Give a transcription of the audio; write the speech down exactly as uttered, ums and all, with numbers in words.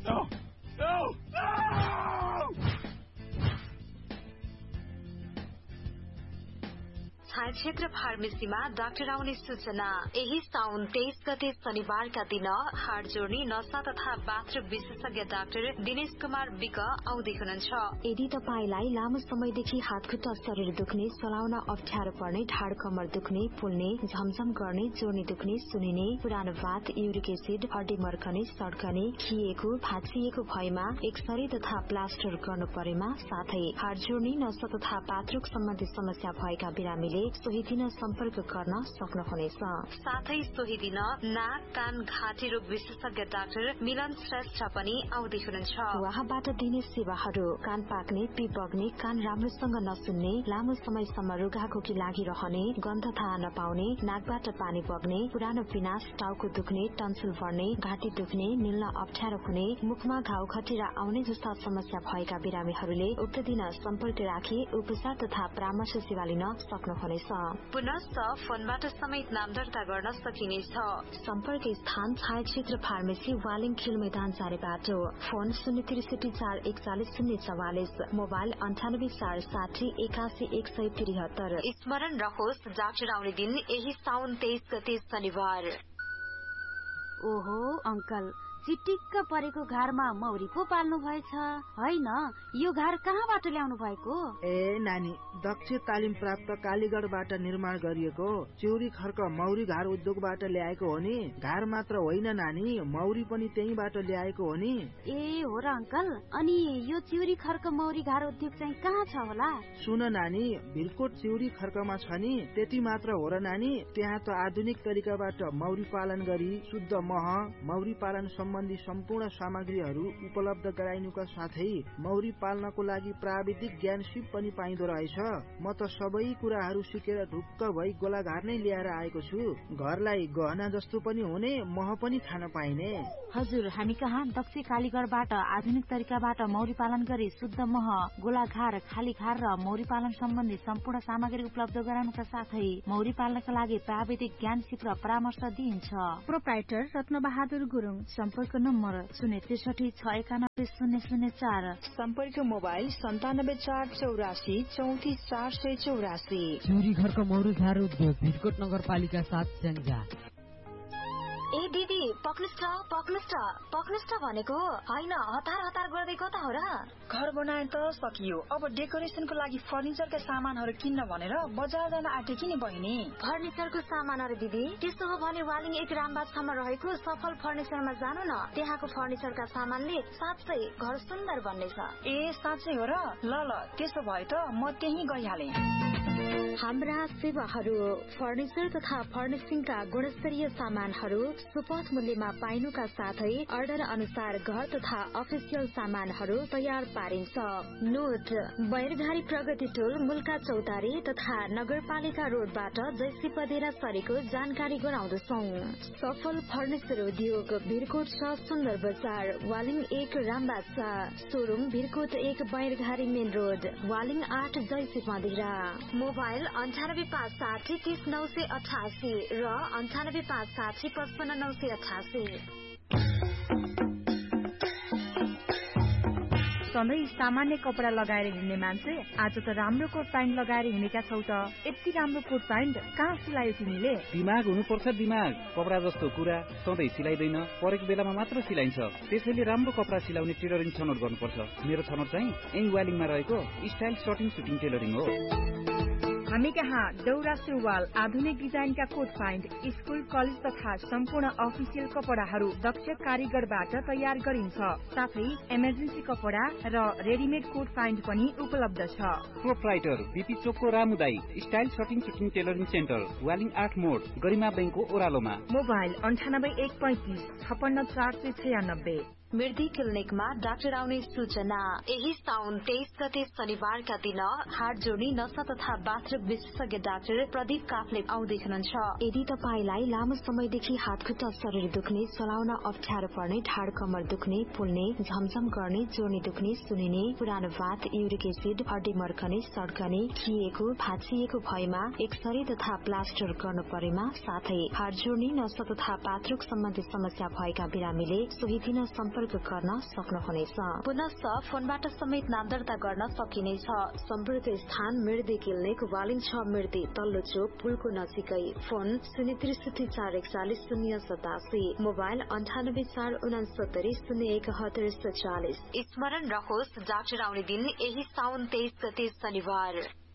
No! No! No! क्षेत्र फार्मेसीमा doctor आउने सूचना। यही साउन तेइस गते शनिबारका दिन हाड जोड्ने नसा तथा बाथरुम विशेषज्ञ डाक्टर दिनेश कुमार विक आउँदै हुनुहुन्छ। यदि तपाईलाई लामो समयदेखि हातखुट्टा शरीर दुख्ने, चलाउन अप्ठ्यारो पर्ने, ढाड कमर दुख्ने, फुल्ने, झमझम गर्ने, जोर्नी दुख्ने, सुनिने, पुरानो बात, युरिक एसिड, हड्डी मर्कने, सड्कने, खिएको, भाँचिएको भएमा एक्सरे तथा प्लास्टर गर्नु परेमा, साथै हाड जोड्ने, नसा तथा बाथरुम सम्बन्धी समस्या भएका बिरामीले सोही दिन सम्पर्क गर्न सक्नुहुनेछ। साथै सोही दिन नाक, कान, घाँटी रोग विशेषज्ञ डाक्टर मिलन श्रेष्ठ पनि आउँदै हुनुहुन्छ। उहाँबाट दिने सेवाहरू कान पाक्ने, पिप बग्ने, कान राम्रोसँग नसुन्ने, लामो समयसम्म रुघाखोकी लागिरहने, गन्ध थाहा नपाउने, नाकबाट पानी बग्ने, पुरानो पिनास, टाउको दुख्ने, टन्सिल बढ्ने, घाँटी दुख्ने, निल्न अप्ठ्यारो हुने, मुखमा घाउ खटिरा आउने जस्ता समस्या भएका बिरामीहरूले उक्त दिन सम्पर्क राखी उपचार तथा परामर्श सेवा लिन सक्नुहुनेछ। पुनश्च फोनबाट समेत नाम दर्ता गर्न सकिनेछ। सम्पर्क स्थान छाया क्षेत्र फार्मेसी, वालिङ खेल मैदान चारे बाटो। फोन शून्य त्रिसठी चार एकचालिस शून्य चौवालिस, मोबाइल अन्ठानब्बे चार साठी एकासी एक सय त्रिहत्तर। स्मरण रहोस्, डाक्टर आउने दिन यही साउन तेइस गते शनिबार। ओहो अंकल, चिटिक्क परेको घारमा मौरी पो पाल्नु भएछ हैन? यो घार कहाँबाट ल्याउनु भएको? ए नानी, दक्ष तालिम प्राप्त कालीगढबाट निर्माण गरिएको चिउरी खर्क मौरी घार उद्योगबाट ल्याएको हो नि। घार मात्र होइन नानी, मौरी पनि त्यहीबाट ल्याएको हो नि। ए हो र अंकल, अनि यो चिउरी खर्क मौरी घार उद्योग चाहिँ कहाँ छ होला? सुन नानी, भिरकोट चिउरी खर्कमा छ नि। त्यति मात्र हो र नानी, त्यहाँ त आधुनिक तरिकाबाट मौरी पालन गरी शुद्ध मह, मौरी पालन सम्बन्धी सम्पूर्ण सामग्रीहरू उपलब्ध गराइनुका साथै मौरी पाल्नको लागि प्राविधिक ज्ञान सिप पनि पाइदो रहेछ। म त सबै कुराहरू सिकेर ढुक्क भई गोलाघार नै ल्याएर आएको छु। घरलाई गहना जस्तो पनि हुने, मह पनि खान पाइने। हजुर, हामी कहाँ दक्ष कालीगढबाट आधुनिक तरिकाबाट मौरी पालन गरी शुद्ध मह, गोलाघार, खाली घार र मौरी पालन सम्बन्धी सम्पूर्ण सामग्री उपलब्ध गराउनुका साथै मौरी पाल्नका लागि प्राविधिक ज्ञान सिप र परामर्श दिइन्छ। प्रोप्राइटर रत्नबहादुर गुरुङ। सम्पर्क नम्बर शून्य त्रिसठी छ एकानब्बे शून्य शून्य चार। सम्पर्क मोबाइल सन्तानब्बे चार चौरासी चौतिस चार सय चौरासी। चिउरी घरको मौरी घार उद्योग, भिरकोट नगरपालिका सात, स्याङ्जा। ए दिदी, पक्नुस् पक्नुस् पक्नुस् भनेको होइन, हतार हतार गर्दै कता हो र? घर बनाए त सकियो, अब डेकोरेसनको लागि फर्निचरका सामानहरू किन्न भनेर बजार जान आँटेकी नि बहिनी। फर्निचरको सामानहरू दिदी? त्यसो हो भने वालिङ एक रामबागसम्म रहेको सफल फर्निचरमा जानु न। त्यहाँको फर्निचरका सामानले साँच्चै घर सुन्दर बन्नेछ। ए साँच्चै हो र? ल ल, त्यसो भए त म त्यही गइहालेँ। हाम्रा सेवाहरू फर्निचर तथा फर्निसिङका गुणस्तरीय सामानहरू सुपथ मूल्यमा पाइनुका साथै अर्डर अनुसार घर तथा अफिसियल सामानहरू तयार पारिन्छ। नोट, बैरघारी प्रगति टोल, मुल्का चौतारी तथा नगरपालिका रोडबाट जैसी पदेरा सरेको जानकारी गराउँदछौ। सफल फर्निचर उद्योग, भिरकोट छ सुन्दर बजार, वालिङ एक रामबाग छ, सोरुम भिरकोट एक बैरघारी मेन रोड, वालिङ आठ जैसी पदेरा। मोबाइल अन्ठानब्बे पाँच साठी तीस नौ सय अठासी र अन्ठानब्बे पाँच साठी पचपन्न नौ सय अठासी। सधैँ सामान्य कपडा लगाएर हिँड्ने मान्छे आज त राम्रो कोट प्यान्ट लगाएर हिँडेका छौ त। यति राम्रो कोट प्यान्ट कहाँ सिलायो तिमीले? दिमाग हुनुपर्छ, दिमाग। कपडा जस्तो कुरा सधैँ सिलाइदैन, परेको बेलामा मात्र सिलाइन्छ। त्यसैले राम्रो कपडा सिलाउने टेलरिङ छनौट गर्नुपर्छ। मेरो छनौट चाहिँ यही वालिङमा रहेको स्टाइल सर्टिङ सुटिङ टेलरिङ हो। हामी कहाँ दौरा सुरुवाल, आधुनिक डिजाइनका कोट प्यान्ट, स्कुल कलेज तथा सम्पूर्ण अफिसियल कपडाहरू दक्ष कारीगरबाट तयार गरिन्छ। साथै इमर्जेन्सी कपडा र रेडिमेड कोट प्यान्ट पनि उपलब्ध छ। प्रोप्राइटर बीपी चोकको रामुदाई style shirting shooting tailoring centre, Waling आठ मोड, गरिमा बैंकको ओह्रालोमा। मोबाइल अन्ठानब्बे एक पैंतिस छप्पन्न चार सय छयानब्बे। मृदी क्लिनिकमा डाक्टर आउने सूचना। यही साउन तेइस गते शनिबारका दिन हाड जोड्ने, नसा तथा बाथरुम विशेषज्ञ डाक्टर प्रदीप काफले आउँदै हुनुहुन्छ। यदि तपाईलाई लामो समयदेखि हातखुट्टा शरीर दुख्ने, चलाउन अप्ठ्यारो पर्ने, ढाड कमर दुख्ने, फुल्ने, झमझम गर्ने, जोर्नी दुख्ने, सुनिने, पुरानो बात, युरिक एसिड, हड्डी मर्कने, सड्कने, खिएको, भाँचिएको भएमा एक्सरे तथा प्लास्टर गर्नु परेमा, साथै हाड जोड्ने, नसा तथा बाथरुम सम्बन्धी समस्या भएका बिरामीले सोही दिन सम्पर्क सम्पर्क गर्न सक्नुहुनेछ। पुनः फोनबाट समेत नाम दर्ता गर्न सकिनेछ। सम्पर्क स्थान मिर्दी क्लिनिक वालिङ छ मिर्दी तल्लो चोक पुलको नजिकै। फोन शून्य त्रिसठी चार एकचालिस शून्य सतासी, मोबाइल अन्ठानब्बे चार उनासत्तरी शून्य एकहत्तर सत्तालिस। स्मरण रहोस्, डाक्टर आउने दिन यही साउन तेइस गते शनिबार।